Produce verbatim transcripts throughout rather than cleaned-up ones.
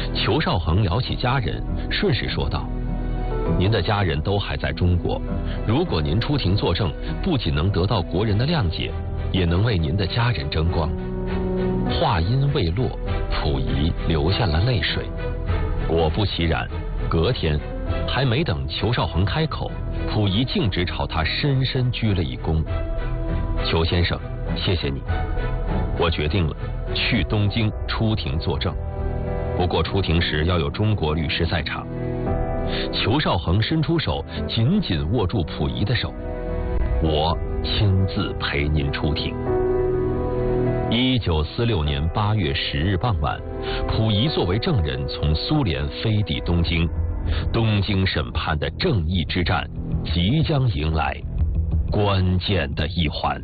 裘绍恒聊起家人，顺势说道：“您的家人都还在中国，如果您出庭作证，不仅能得到国人的谅解，也能为您的家人争光。”话音未落，溥仪流下了泪水。果不其然，隔天还没等裘绍恒开口，溥仪径直朝他深深鞠了一躬：“裘先生，谢谢你。我决定了，去东京出庭作证。不过出庭时要有中国律师在场。”裘绍恒伸出手，紧紧握住溥仪的手：“我亲自陪您出庭。”一九四六年八月十日傍晚，溥仪作为证人从苏联飞抵东京，东京审判的正义之战即将迎来关键的一环。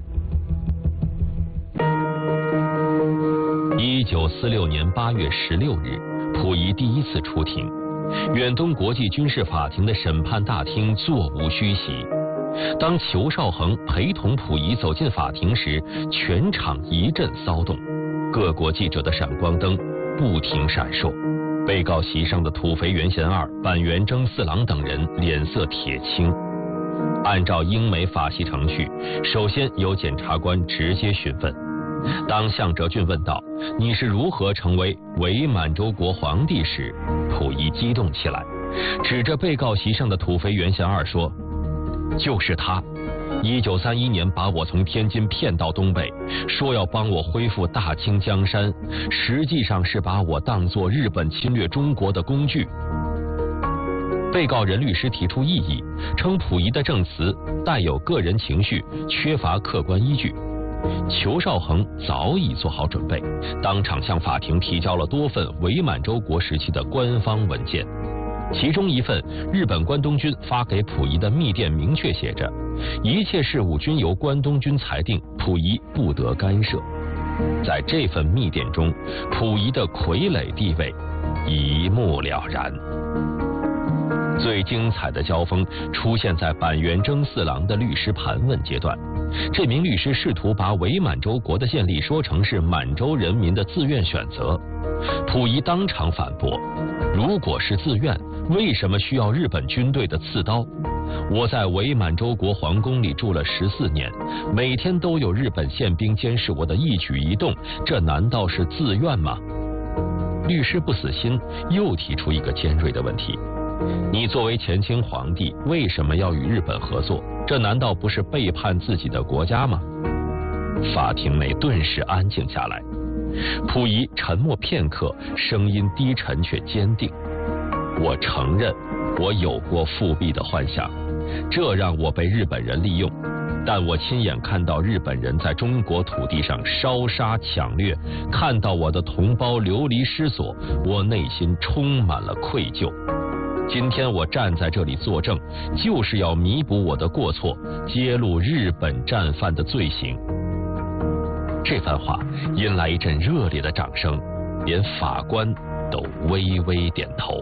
一九四六年八月十六日，溥仪第一次出庭，远东国际军事法庭的审判大厅座无虚席。当裘绍恒陪同溥仪走进法庭时，全场一阵骚动，各国记者的闪光灯不停闪烁。被告席上的土肥原贤二、板垣征四郎等人脸色铁青。按照英美法系程序，首先由检察官直接询问。当向哲俊问道：“你是如何成为伪满洲国皇帝？”时，溥仪激动起来，指着被告席上的土肥原贤二说：“就是他，一九三一年把我从天津骗到东北，说要帮我恢复大清江山，实际上是把我当作日本侵略中国的工具。”被告人律师提出异议，称溥仪的证词带有个人情绪，缺乏客观依据。裘绍恒早已做好准备，当场向法庭提交了多份伪满洲国时期的官方文件。其中一份日本关东军发给溥仪的密电明确写着：“一切事务均由关东军裁定，溥仪不得干涉。”在这份密电中，溥仪的傀儡地位一目了然。最精彩的交锋出现在板垣征四郎的律师盘问阶段。这名律师试图把伪满洲国的建立说成是满洲人民的自愿选择。溥仪当场反驳：“如果是自愿，为什么需要日本军队的刺刀？我在伪满洲国皇宫里住了十四年，每天都有日本宪兵监视我的一举一动，这难道是自愿吗？”律师不死心，又提出一个尖锐的问题：“你作为前清皇帝，为什么要与日本合作？这难道不是背叛自己的国家吗？”法庭内顿时安静下来。溥仪沉默片刻，声音低沉却坚定：“我承认，我有过复辟的幻想，这让我被日本人利用。但我亲眼看到日本人在中国土地上烧杀抢掠，看到我的同胞流离失所，我内心充满了愧疚。今天我站在这里作证，就是要弥补我的过错，揭露日本战犯的罪行。”这番话引来一阵热烈的掌声，连法官都微微点头。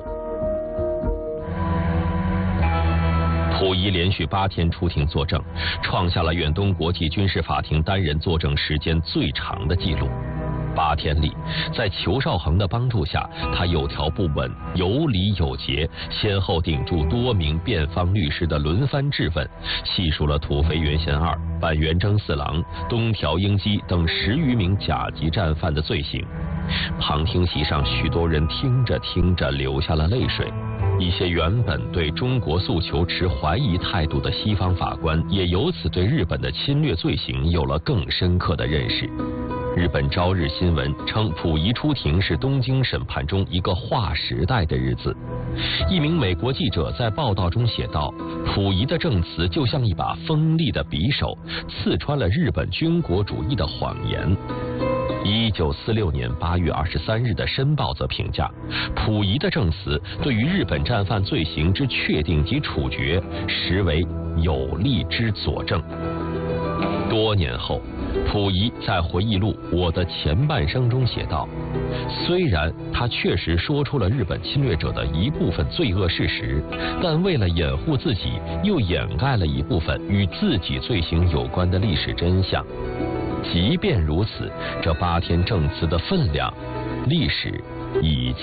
溥仪连续八天出庭作证，创下了远东国际军事法庭单人作证时间最长的记录。八天里，在裘绍恒的帮助下，他有条不紊，有理有节，先后顶住多名辩方律师的轮番质问，细数了土肥原贤二、板垣征四郎、东条英机等十余名甲级战犯的罪行。旁听席上许多人听着听着流下了泪水，一些原本对中国诉求持怀疑态度的西方法官，也由此对日本的侵略罪行有了更深刻的认识。日本朝日新闻称，溥仪出庭是东京审判中一个划时代的日子。一名美国记者在报道中写道：“溥仪的证词就像一把锋利的匕首，刺穿了日本军国主义的谎言。”一九四六年八月二十三日的《申报》则评价，溥仪的证词对于日本战犯罪行之确定及处决，实为有力之佐证。多年后，溥仪在回忆录《我的前半生》中写道：“虽然他确实说出了日本侵略者的一部分罪恶事实，但为了掩护自己，又掩盖了一部分与自己罪行有关的历史真相。即便如此，这八天证词的分量，历史已经